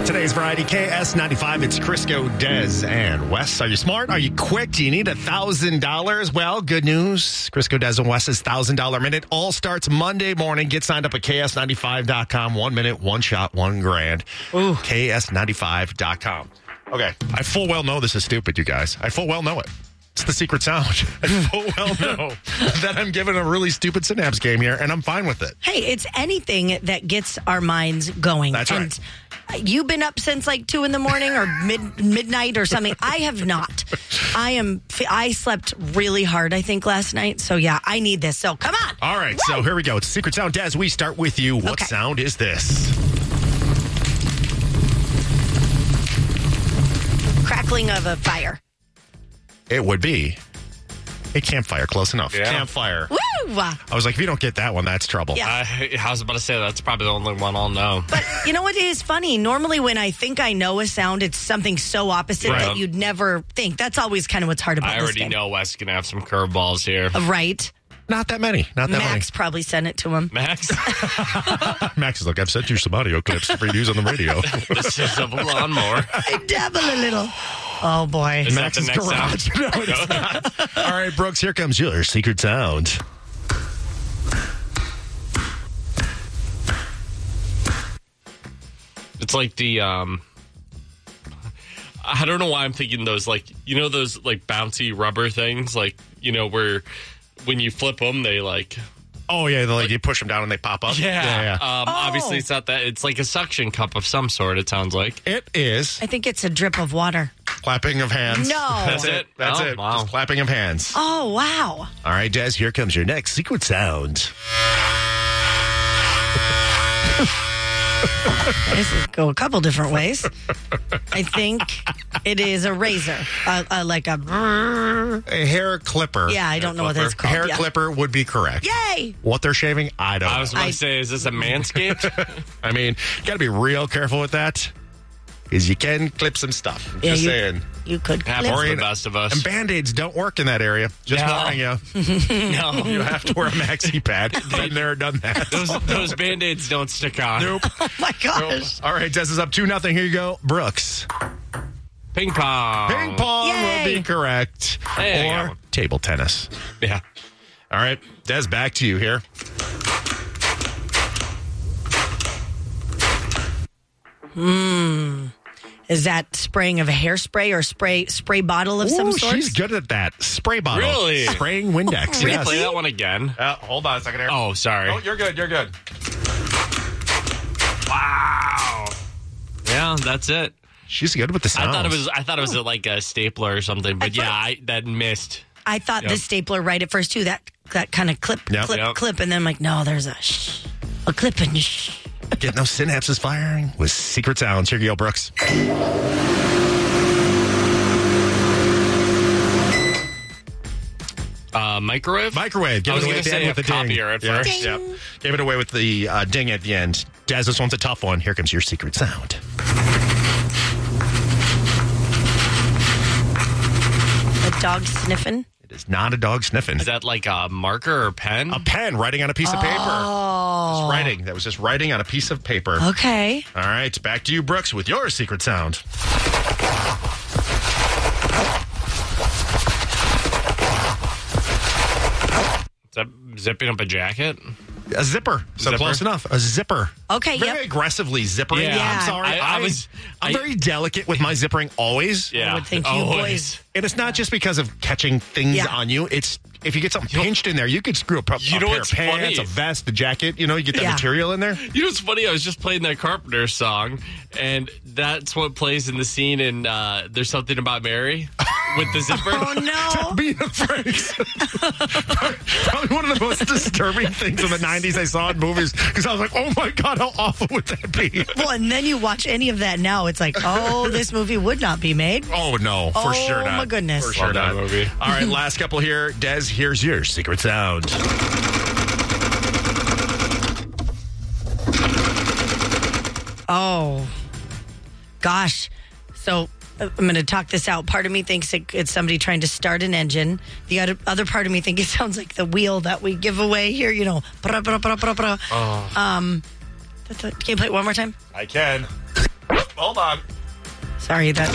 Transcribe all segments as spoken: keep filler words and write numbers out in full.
Today's variety, K S ninety-five. It's Crisco, Des, and Wes. Are you smart? Are you quick? Do you need one thousand dollars? Well, good news. Crisco, Des, and Wes's one thousand dollars minute all starts Monday morning. Get signed up at K S ninety-five dot com. One minute, one shot, one grand. Ooh. K S ninety-five dot com. Okay. I full well know this is stupid, you guys. I full well know it. It's the secret sound. I full well know that I'm giving a really stupid Synapse game here, and I'm fine with it. Hey, it's anything that gets our minds going. That's and right. You've been up since like two in the morning or mid midnight or something. I have not. I am. I slept really hard, I think, last night. So yeah, I need this. So come on. All right. Woo! So here we go. It's Secret Sound. Des, we start with you. What Okay. sound is this? Crackling of a fire. It would be a campfire. Close enough. Yeah. Campfire. Woo! I was like, if you don't get that one, that's trouble. Yeah. I, I was about to say that's probably the only one I'll know. But you know what is funny? Normally, when I think I know a sound, it's something so opposite Right. that you'd never think. That's always kind of what's hard about I this already game. know Wes going to have some curveballs here. Right? Not that many. Not that Max probably sent it to him. Max, many. Max is like, I've sent you some audio clips for you to use on the radio. this is a lawnmower. I dabble a little. Oh, boy. Is that Max's the next garage. sound? No, it's not. All right, Brooks, here comes your secret sound. It's like the, um, I don't know why I'm thinking those, like, you know, those, like, bouncy rubber things, like, you know, where when you flip them, they, like... Oh, yeah, the, like you push them down and they pop up. Yeah. yeah, yeah. Um, Oh. Obviously, it's not that. It's like a suction cup of some sort, it sounds like. It is I think it's a drip of water. clapping of hands. No. That's it? That's Oh, it. wow. Just clapping of hands. Oh, wow. All right, Des, here comes your next secret sound. This could go a couple different ways. I think it is a razor, uh, uh, like a. A hair clipper. Yeah, I don't know what clipper. that's called. Hair yeah. clipper would be correct. Yay! What they're shaving, I don't I was know. about I- to say, is this a Manscaped? I mean, you got to be real careful with that, because you can clip some stuff. I'm Yeah, just you- saying. You could. Happens clip- to the best of us. And Band-Aids don't work in that area. Just No. warning you. No. You have to wear a maxi pad. Been there, done that. Those, those Band-Aids don't stick on. Nope. Oh my gosh! All right, Des is up two nothing. Here you go, Brooks. Ping pong. Ping pong Yay. will be correct. Hey, I got or one. table tennis. Yeah. All right, Des, back to you here. Is that spraying of a hairspray or spray spray bottle of some Ooh, sort? she's good at that. Spray bottle. Really? Spraying Windex. Can you yes. play that one again? Uh, hold on a second here. Oh, sorry. Oh, you're good. You're good. Wow. Yeah, that's it. She's good with the sounds. I thought it was. I thought it was like a stapler or something, but I yeah, thought- I, that missed. I thought Yep. the stapler right at first too. That that kind of clip, Yep. clip, Yep. clip, and then I'm like, no, there's a shh, a clip and shh. Getting those synapses firing with secret sounds. Here you go, Brooks. Uh, microwave. Microwave. Give I was it away gonna at the say end a with the ding. copier at Yep. first. Yep. Gave it away with the uh, ding at the end. Des, this one's a tough one. Here comes your secret sound. A dog sniffing. It is not a dog sniffing. Is that like a marker or pen? A pen writing on a piece of paper. Oh, Just writing. That was just writing on a piece of paper. okay. All right, back to you, Brooks, with your secret sound. Is that zipping up a jacket? A zipper. So Zipper? close enough. A zipper. Okay, Very yep. aggressively zippering. Yeah. Yeah. I'm sorry. I- I I, was- I'm I- very delicate with my zippering always. Yeah. would think you Always. boys- And it's not just because of catching things Yeah. on you. It's if you get something pinched in there, you could screw up a, You a know pair of what's pants, funny? a vest, a jacket. You know, you get that Yeah. material in there. You know what's funny? I was just playing that Carpenter song, and that's what plays in the scene in uh, There's Something About Mary with the zipper. Oh no! Being a Franks. Probably one of the most disturbing things in the nineties I saw in movies because I was like, oh my God, how awful would that be? Well, and then you watch any of that now, it's like, oh, this movie would not be made. Oh, no, for Oh, sure not. my goodness. For sure Love that not. movie. All right, last couple here. Des, here's your secret sound. Oh, gosh. So uh, I'm going to talk this out. Part of me thinks it, it's somebody trying to start an engine. The other, other part of me thinks it sounds like the wheel that we give away here, you know. Bra, bra, bra, bra, bra. Oh. Um, that's what- can you play it one more time? I can. Hold on. Sorry, that.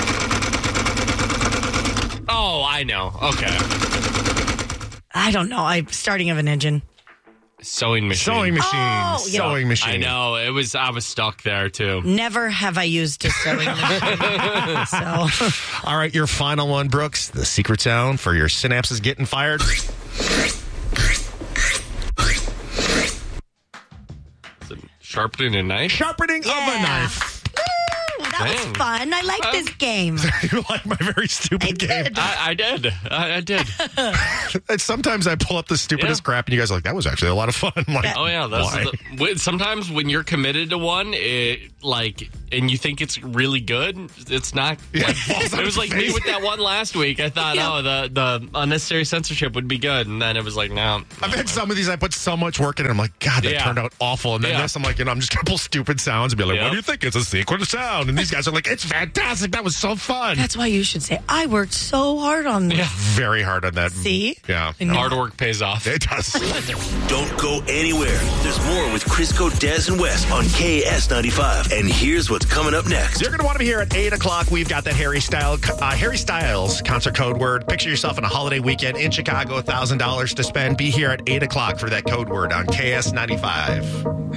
Oh, I know. Okay. I don't know. I'm starting of an engine. Sewing machine. Sewing machine. Oh, yeah. Sewing machine. I know. It was. I was stuck there too. Never have I used a sewing machine. So, All right, your final one, Brooks. The secret sound for your synapses getting fired. Sharpening a knife. Sharpening of a Yeah. knife. that was Dang. fun. I like this game. You like my very stupid I game? did. I, I did. I, I did. And sometimes I pull up the stupidest Yeah. crap, and you guys are like, that was actually a lot of fun. I'm like, Oh yeah, those why? are the, when- sometimes when you're committed to one, it like, and you think it's really good, it's not. Yeah, Like, it falls on it was its like me face. with that one last week. I thought, Yeah. oh, the the unnecessary censorship would be good, and then it was like, no. I've had some of these, I put so much work in it. I'm like, God, that Yeah. turned out awful. And then Yeah. this, I'm like, you know, I'm just going to pull stupid sounds and be like, Yep. what do you think? It's a secret sound. And these guys are like, it's fantastic. That was so fun. That's why you should say, I worked so hard on this. Yeah. Very hard on that. See? Yeah. I know. Hard work pays off. It does. Don't go anywhere. There's more with Crisco, Des, and West on K S ninety-five. And here's what's coming up next. You're going to want to be here at eight o'clock. We've got that Harry, Style, uh, Harry Styles concert code word. Picture yourself in a holiday weekend in Chicago, one thousand dollars to spend. Be here at eight o'clock for that code word on K S ninety-five.